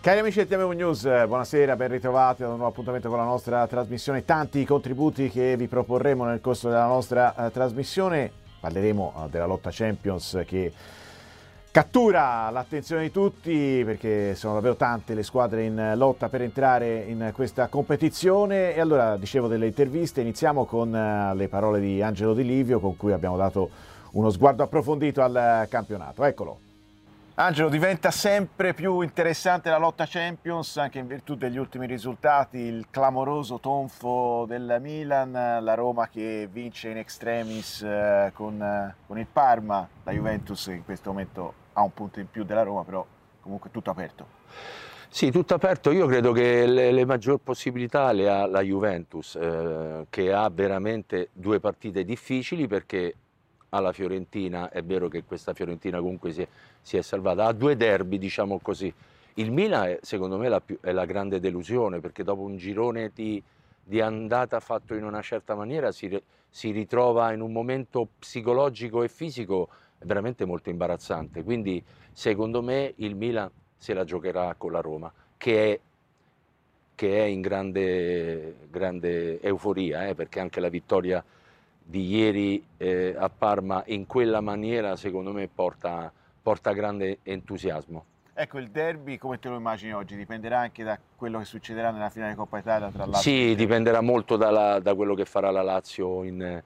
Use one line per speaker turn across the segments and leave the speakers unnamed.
Cari amici del TMU News, buonasera, ben ritrovati ad un nuovo appuntamento con la nostra trasmissione. Tanti contributi che vi proporremo nel corso della nostra trasmissione. Parleremo della lotta Champions che cattura l'attenzione di tutti perché sono davvero tante le squadre in lotta per entrare in questa competizione. E allora, dicevo delle interviste, iniziamo con le parole di Angelo Di Livio, con cui abbiamo dato uno sguardo approfondito al campionato. Eccolo. Angelo, diventa sempre più interessante la lotta Champions anche in virtù degli ultimi risultati, il clamoroso tonfo del Milan, la Roma che vince in extremis con il Parma, la Juventus in questo momento ha un punto in più della Roma, però comunque tutto aperto.
Sì, tutto aperto. Io credo che le maggior possibilità le ha la Juventus, che ha veramente due partite difficili perché alla Fiorentina, è vero che questa Fiorentina comunque si è salvata, ha due derby, diciamo così. Il Milan secondo me è la grande delusione perché dopo un girone di andata fatto in una certa maniera si ritrova in un momento psicologico e fisico veramente molto imbarazzante. Quindi secondo me il Milan se la giocherà con la Roma, che è in grande euforia, perché anche la vittoria di ieri a Parma in quella maniera secondo me porta grande entusiasmo.
Ecco, il derby come te lo immagini oggi? Dipenderà anche da quello che succederà nella finale di Coppa Italia tra Lazio e
Sì, dipenderà molto da quello che farà la Lazio in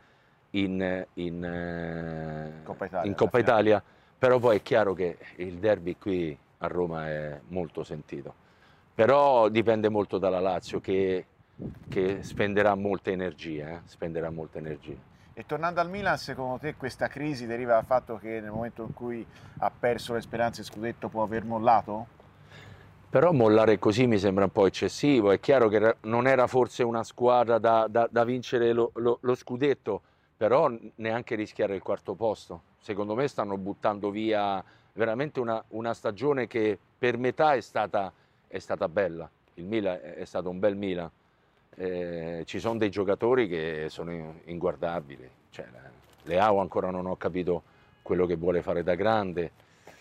Coppa Italia, però poi è chiaro che il derby qui a Roma è molto sentito. Però dipende molto dalla Lazio che spenderà molte energie,
E tornando al Milan, secondo te questa crisi deriva dal fatto che nel momento in cui ha perso le speranze scudetto può aver mollato?
Però mollare così mi sembra un po' eccessivo. È chiaro che non era forse una squadra da vincere lo scudetto, però neanche rischiare il quarto posto. Secondo me stanno buttando via veramente una stagione che per metà è stata bella. Il Milan è stato un bel Milan. Ci sono dei giocatori che sono inguardabili. Cioè, Leao ancora non ho capito quello che vuole fare da grande.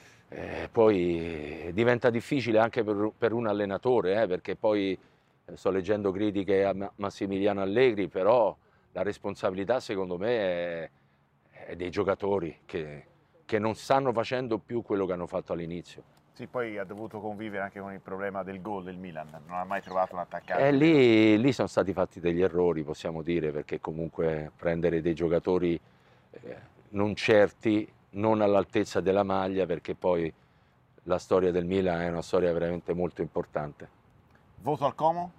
Poi diventa difficile anche per un allenatore, perché poi sto leggendo critiche a Massimiliano Allegri, però la responsabilità secondo me è dei giocatori che non stanno facendo più quello che hanno fatto all'inizio.
Sì, poi ha dovuto convivere anche con il problema del gol del Milan, non ha mai trovato un attaccante.
E lì sono stati fatti degli errori, possiamo dire, perché comunque prendere dei giocatori non certi, non all'altezza della maglia, perché poi la storia del Milan è una storia veramente molto importante.
Voto al Como?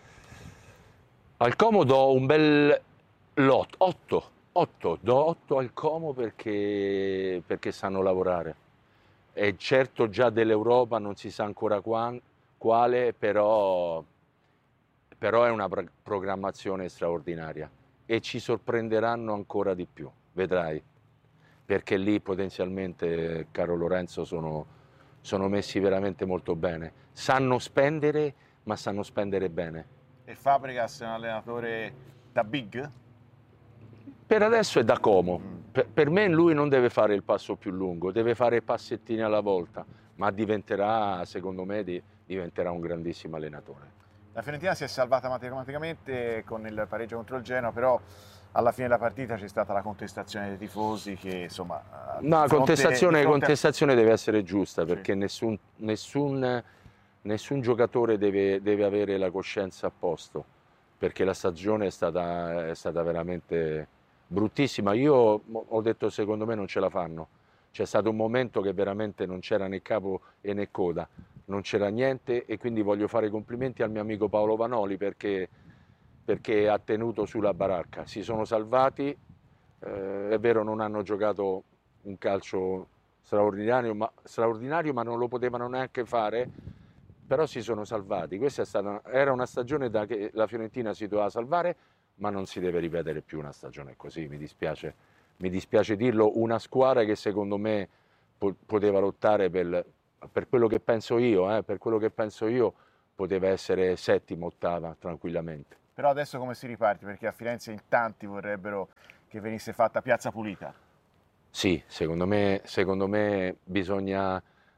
Al Como do un bel 8. Do 8 al Como perché sanno lavorare. E certo già dell'Europa non si sa ancora quale, però è una programmazione straordinaria e ci sorprenderanno ancora di più, vedrai, perché lì potenzialmente, caro Lorenzo, sono messi veramente molto bene. Sanno spendere, ma sanno spendere bene.
E Fabregas è un allenatore da big?
Per adesso è da Como. Per me lui non deve fare il passo più lungo, deve fare passettini alla volta, ma diventerà, secondo me, diventerà un grandissimo allenatore.
La Fiorentina si è salvata matematicamente con il pareggio contro il Genoa, però alla fine della partita c'è stata la contestazione dei tifosi che insomma...
No, contestazione deve essere giusta, perché sì. nessun giocatore deve avere la coscienza a posto, perché la stagione è stata veramente bruttissima. Io ho detto secondo me non ce la fanno. C'è stato un momento che veramente non c'era né capo e né coda, non c'era niente, e quindi voglio fare i complimenti al mio amico Paolo Vanoli perché ha tenuto sulla baracca. Si sono salvati, è vero non hanno giocato un calcio straordinario ma non lo potevano neanche fare, però si sono salvati. Questa era una stagione da che la Fiorentina si doveva salvare, ma non si deve ripetere più una stagione così, mi dispiace dirlo. Una squadra che secondo me poteva lottare per quello che penso io, poteva essere settima, ottava tranquillamente.
Però adesso come si riparte? Perché a Firenze in tanti vorrebbero che venisse fatta piazza pulita.
Sì, secondo me bisogna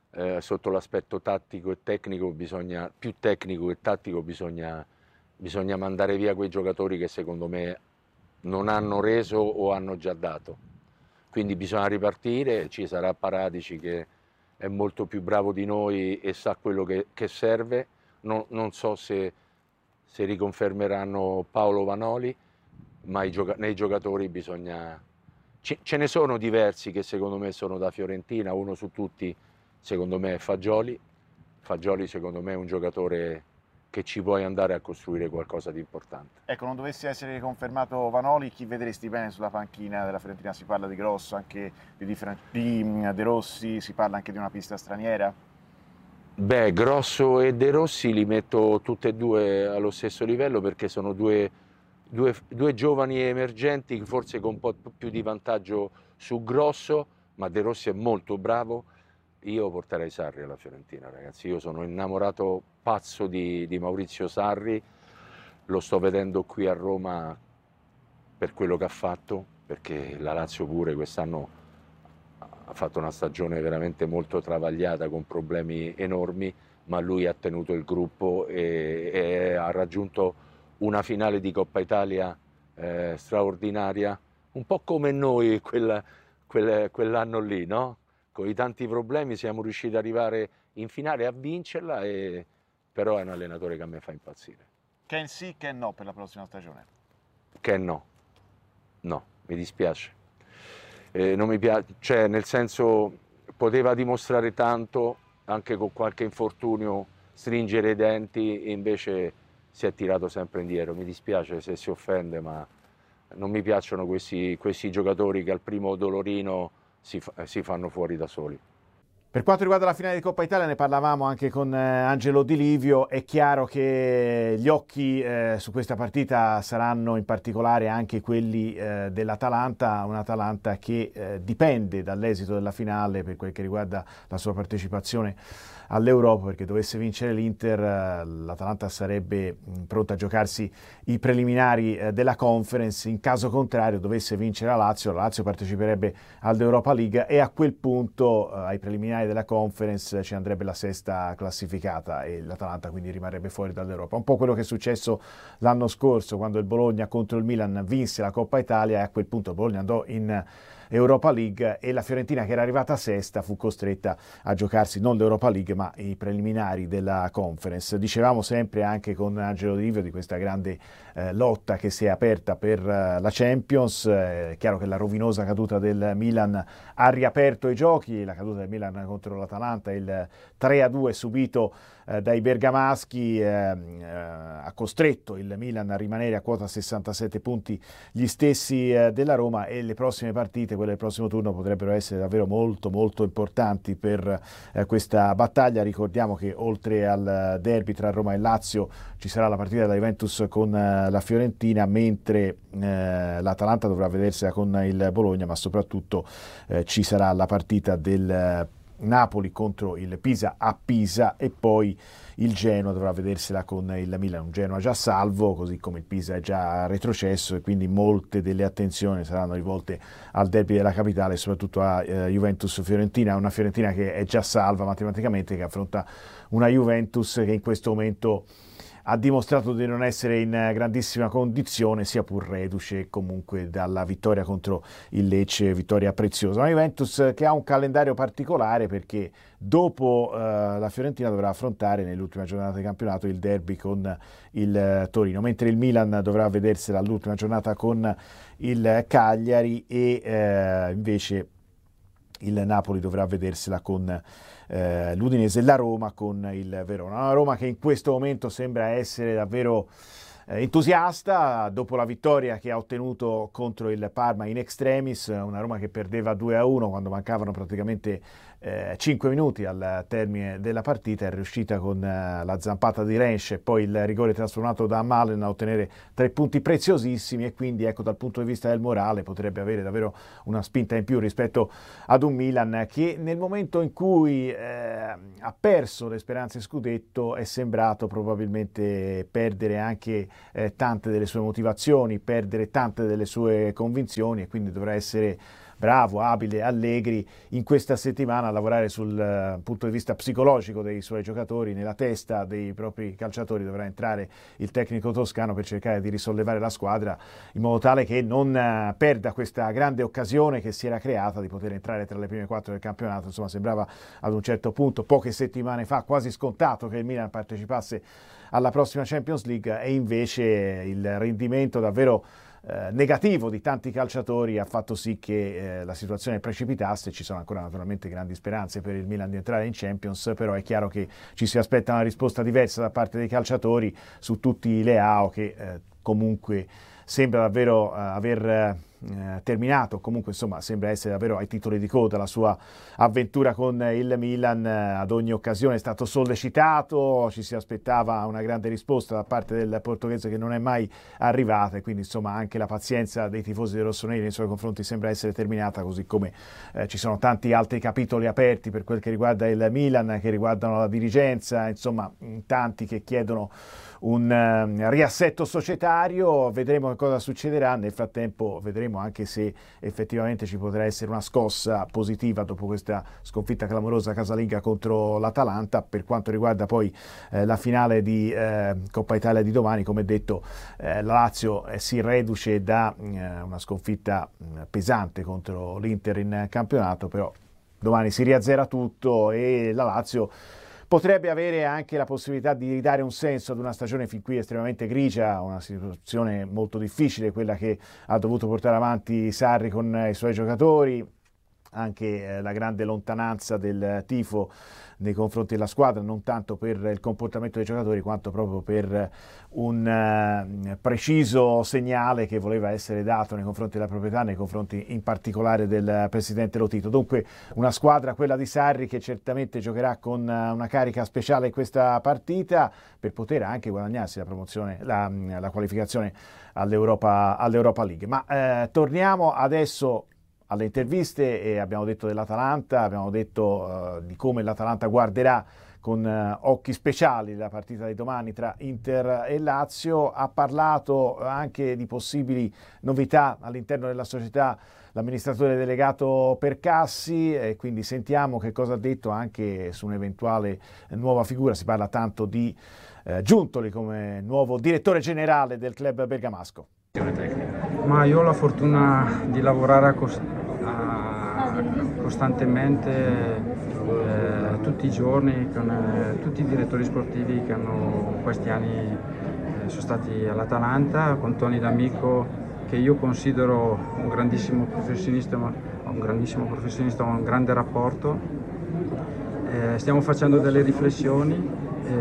sotto l'aspetto tattico e tecnico più tecnico e tattico bisogna mandare via quei giocatori che secondo me non hanno reso o hanno già dato. Quindi bisogna ripartire, ci sarà Paratici che è molto più bravo di noi e sa quello che serve. Non so se riconfermeranno Paolo Vanoli, ma nei giocatori bisogna... Ce ne sono diversi che secondo me sono da Fiorentina, uno su tutti secondo me è Fagioli. Fagioli secondo me è un giocatore che ci puoi andare a costruire qualcosa di importante.
Ecco, non dovesse essere confermato Vanoli, chi vedresti bene sulla panchina della Fiorentina? Si parla di Grosso, anche di De Rossi, si parla anche di una pista straniera?
Beh, Grosso e De Rossi li metto tutti e due allo stesso livello perché sono due giovani emergenti, forse con un po' più di vantaggio su Grosso, ma De Rossi è molto bravo. Io porterei Sarri alla Fiorentina, ragazzi. Io sono innamorato pazzo di Maurizio Sarri, lo sto vedendo qui a Roma per quello che ha fatto, perché la Lazio pure quest'anno ha fatto una stagione veramente molto travagliata con problemi enormi, ma lui ha tenuto il gruppo e ha raggiunto una finale di Coppa Italia straordinaria, un po' come noi quell'anno lì, no? Con i tanti problemi siamo riusciti ad arrivare in finale a vincerla, però è un allenatore che a me fa impazzire.
Ken sì, Ken no per la prossima stagione?
Ken no, mi dispiace. Non mi piace, cioè nel senso poteva dimostrare tanto anche con qualche infortunio, stringere i denti, e invece si è tirato sempre indietro. Mi dispiace se si offende, ma non mi piacciono questi giocatori che al primo dolorino si fanno fuori da soli.
Per quanto riguarda la finale di Coppa Italia, ne parlavamo anche con Angelo Di Livio. È chiaro che gli occhi su questa partita saranno in particolare anche quelli dell'Atalanta, un'Atalanta che dipende dall'esito della finale per quel che riguarda la sua partecipazione all'Europa, perché dovesse vincere l'Inter, l'Atalanta sarebbe pronta a giocarsi i preliminari della Conference. In caso contrario dovesse vincere la Lazio parteciperebbe all'Europa League e a quel punto ai preliminari della Conference ci andrebbe la sesta classificata e l'Atalanta quindi rimarrebbe fuori dall'Europa. Un po' quello che è successo l'anno scorso quando il Bologna contro il Milan vinse la Coppa Italia e a quel punto il Bologna andò in Europa League e la Fiorentina, che era arrivata sesta, fu costretta a giocarsi non l'Europa League ma i preliminari della Conference. Dicevamo sempre anche con Angelo Di Livio di questa grande lotta che si è aperta per la Champions. È chiaro che la rovinosa caduta del Milan ha riaperto i giochi, la caduta del Milan contro l'Atalanta, il 3-2 subito dai bergamaschi ha costretto il Milan a rimanere a quota 67 punti, gli stessi della Roma, e le prossime partite, quelle del prossimo turno, potrebbero essere davvero molto molto importanti per questa battaglia. Ricordiamo che oltre al derby tra Roma e Lazio ci sarà la partita della Juventus con la Fiorentina, mentre l'Atalanta dovrà vedersela con il Bologna, ma soprattutto ci sarà la partita del Napoli contro il Pisa a Pisa e poi il Genoa dovrà vedersela con il Milan, un Genoa già salvo, così come il Pisa è già retrocesso, e quindi molte delle attenzioni saranno rivolte al derby della capitale e soprattutto a Juventus-Fiorentina, una Fiorentina che è già salva matematicamente, che affronta una Juventus che in questo momento ha dimostrato di non essere in grandissima condizione, sia pur reduce comunque dalla vittoria contro il Lecce, vittoria preziosa. Una Juventus che ha un calendario particolare perché dopo la Fiorentina dovrà affrontare nell'ultima giornata di campionato il derby con il Torino, mentre il Milan dovrà vedersela all'ultima giornata con il Cagliari e invece il Napoli dovrà vedersela con l'Udinese e la Roma con il Verona. Una Roma che in questo momento sembra essere davvero entusiasta dopo la vittoria che ha ottenuto contro il Parma in extremis, una Roma che perdeva 2-1 quando mancavano praticamente 5 minuti al termine della partita. È riuscita con la zampata di Rensch e poi il rigore trasformato da Malen a ottenere 3 punti preziosissimi, e quindi ecco, dal punto di vista del morale potrebbe avere davvero una spinta in più rispetto ad un Milan che nel momento in cui ha perso le speranze scudetto è sembrato probabilmente perdere anche tante delle sue motivazioni, perdere tante delle sue convinzioni, e quindi dovrà essere bravo, abile Allegri in questa settimana a lavorare sul punto di vista psicologico dei suoi giocatori, nella testa dei propri calciatori dovrà entrare il tecnico toscano per cercare di risollevare la squadra in modo tale che non perda questa grande occasione che si era creata di poter entrare tra le prime 4 del campionato. Insomma, sembrava ad un certo punto, poche settimane fa, quasi scontato che il Milan partecipasse alla prossima Champions League, e invece il rendimento davvero negativo di tanti calciatori ha fatto sì che la situazione precipitasse. Ci sono ancora naturalmente grandi speranze per il Milan di entrare in Champions, però è chiaro che ci si aspetta una risposta diversa da parte dei calciatori su tutti i Leao che comunque sembra davvero aver terminato, comunque insomma sembra essere davvero ai titoli di coda la sua avventura con il Milan. Ad ogni occasione è stato sollecitato, ci si aspettava una grande risposta da parte del portoghese che non è mai arrivata, e quindi insomma anche la pazienza dei tifosi dei rossoneri nei suoi confronti sembra essere terminata, così come ci sono tanti altri capitoli aperti per quel che riguarda il Milan, che riguardano la dirigenza, insomma tanti che chiedono un riassetto societario. Vedremo che cosa succederà. Nel frattempo vedremo anche se effettivamente ci potrà essere una scossa positiva dopo questa sconfitta clamorosa casalinga contro l'Atalanta. Per quanto riguarda poi la finale di Coppa Italia di domani, come detto, la Lazio si reduce da una sconfitta pesante contro l'Inter in campionato, però domani si riazzera tutto e la Lazio potrebbe avere anche la possibilità di ridare un senso ad una stagione fin qui estremamente grigia, una situazione molto difficile, quella che ha dovuto portare avanti Sarri con i suoi giocatori, anche la grande lontananza del tifo nei confronti della squadra, non tanto per il comportamento dei giocatori quanto proprio per un preciso segnale che voleva essere dato nei confronti della proprietà, nei confronti in particolare del presidente Lotito. Dunque una squadra, quella di Sarri, che certamente giocherà con una carica speciale in questa partita per poter anche guadagnarsi la promozione, la qualificazione all'Europa League. Ma torniamo adesso alle interviste, e abbiamo detto dell'Atalanta, abbiamo detto di come l'Atalanta guarderà con occhi speciali la partita di domani tra Inter e Lazio. Ha parlato anche di possibili novità all'interno della società l'amministratore delegato Percassi, e quindi sentiamo che cosa ha detto anche su un'eventuale nuova figura. Si parla tanto di Giuntoli come nuovo direttore generale del club bergamasco.
Ma io ho la fortuna di lavorare costantemente tutti i giorni con tutti i direttori sportivi che in questi anni sono stati all'Atalanta, con Tony D'Amico, che io considero un grandissimo professionista, un grande rapporto. Stiamo facendo delle riflessioni,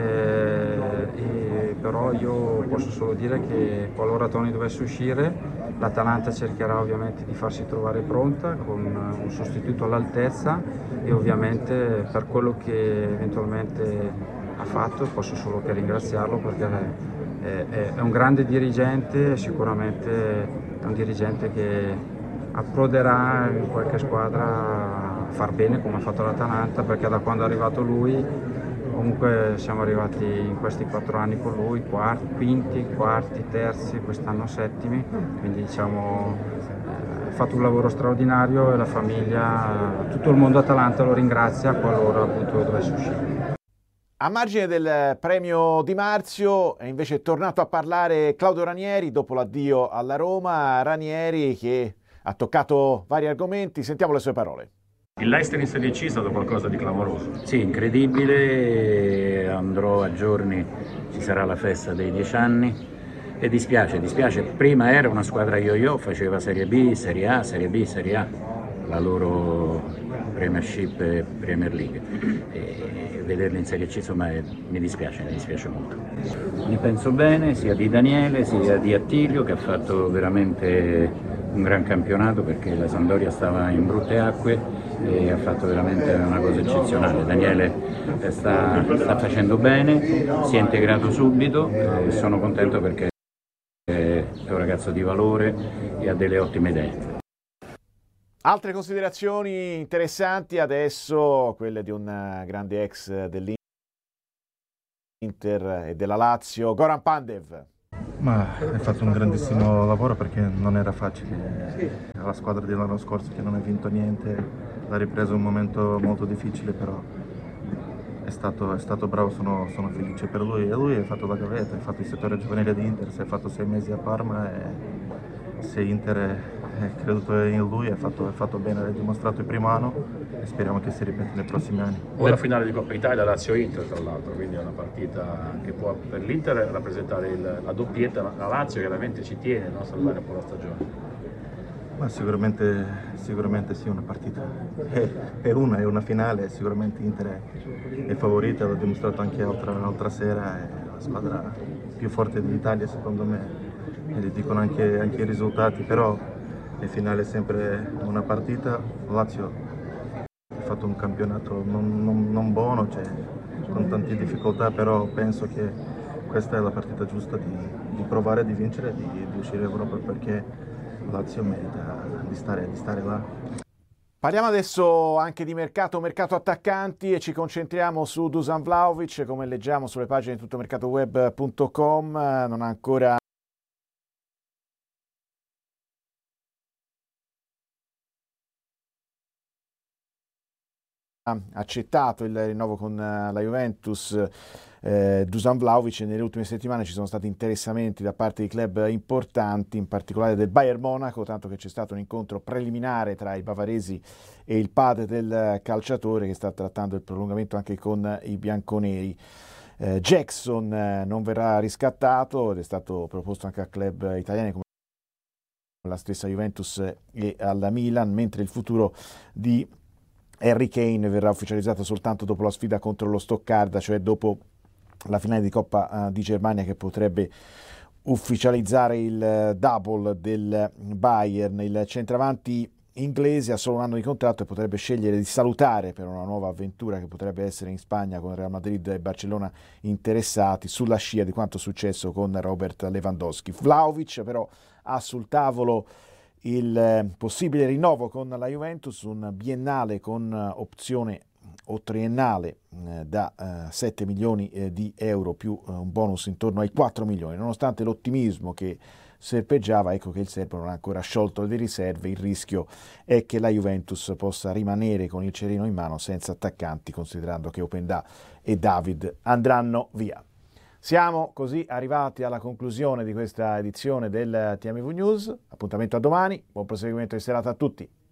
però io posso solo dire che qualora Tony dovesse uscire, l'Atalanta cercherà ovviamente di farsi trovare pronta con un sostituto all'altezza, e ovviamente per quello che eventualmente ha fatto posso solo che ringraziarlo, perché è un grande dirigente, sicuramente è un dirigente che approderà in qualche squadra a far bene come ha fatto l'Atalanta, perché da quando è arrivato lui comunque siamo arrivati in questi 4 anni con lui, quinti, quarti, terzi, quest'anno settimi, quindi diciamo ha fatto un lavoro straordinario, e la famiglia, tutto il mondo Atalanta lo ringrazia qualora appunto dovesse uscire.
A margine del premio Di Marzio è invece tornato a parlare Claudio Ranieri dopo l'addio alla Roma. Ranieri che ha toccato vari argomenti, sentiamo le sue parole.
Il Leicester in Serie C è stato qualcosa di clamoroso.
Sì, incredibile, andrò a giorni, ci sarà la festa dei 10 anni e dispiace, prima era una squadra yo-yo, faceva Serie B, Serie A, Serie B, Serie A, la loro Premiership e Premier League, e vederli in Serie C insomma mi dispiace molto. Ne penso bene sia di Daniele sia di Attilio, che ha fatto veramente un gran campionato, perché la Sampdoria stava in brutte acque e ha fatto veramente una cosa eccezionale. Daniele sta facendo bene, si è integrato subito, sono contento perché è un ragazzo di valore e ha delle ottime idee.
Altre considerazioni interessanti adesso, quelle di un grande ex dell'Inter e della Lazio, Goran Pandev.
Ma hai fatto un grandissimo lavoro perché non era facile. La squadra dell'anno scorso che non ha vinto niente, l'ha ripreso un momento molto difficile, però è stato bravo, sono felice per lui. E lui ha fatto la gavetta, ha fatto il settore giovanile di Inter, si è fatto 6 mesi a Parma e se Inter è creduto in lui ha fatto bene, l'ha dimostrato il primo anno e speriamo che si ripeta nei prossimi anni.
Ora finale di Coppa Italia, Lazio-Inter tra l'altro, quindi è una partita che può per l'Inter rappresentare la doppietta, la Lazio chiaramente ci tiene, no? A salvare un po' la stagione.
Ma sicuramente sì, una partita è una finale, sicuramente Inter è favorita, l'ha dimostrato anche l'altra sera, è la squadra più forte d'Italia secondo me, e li dicono anche i risultati, però le finali è sempre una partita. Lazio ha fatto un campionato non buono, cioè, con tante difficoltà, però penso che questa è la partita giusta di provare, di vincere, di uscire Europa, perché Lazio merita di stare là.
Parliamo adesso anche di mercato attaccanti e ci concentriamo su Dusan Vlahovic, come leggiamo sulle pagine di tuttomercatoweb.com. Non ha ancora accettato il rinnovo con la Juventus. Dusan Vlahovic. Nelle ultime settimane ci sono stati interessamenti da parte di club importanti, in particolare del Bayern Monaco, tanto che c'è stato un incontro preliminare tra i bavaresi e il padre del calciatore, che sta trattando il prolungamento anche con i bianconeri. Jackson non verrà riscattato ed è stato proposto anche a club italiani come la stessa Juventus e alla Milan, mentre il futuro di Harry Kane verrà ufficializzato soltanto dopo la sfida contro lo Stoccarda, cioè dopo la finale di Coppa di Germania, che potrebbe ufficializzare il double del Bayern. Il centravanti inglese ha solo un anno di contratto e potrebbe scegliere di salutare per una nuova avventura che potrebbe essere in Spagna, con Real Madrid e Barcellona interessati, sulla scia di quanto successo con Robert Lewandowski. Vlahovic però ha sul tavolo il possibile rinnovo con la Juventus, un biennale con opzione o triennale da 7 milioni di euro più un bonus intorno ai 4 milioni. Nonostante l'ottimismo che serpeggiava, ecco che il serbo non ha ancora sciolto le riserve. Il rischio è che la Juventus possa rimanere con il cerino in mano senza attaccanti, considerando che Openda e David andranno via. Siamo così arrivati alla conclusione di questa edizione del TMV News. Appuntamento a domani, buon proseguimento di serata a tutti.